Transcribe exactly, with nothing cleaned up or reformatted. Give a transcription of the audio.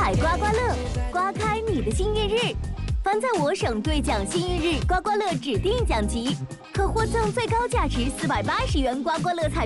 彩刮刮乐，刮开你的幸运日。凡在我省兑奖幸运日刮刮乐指定奖级，可获赠最高价值四百八十元刮刮乐彩。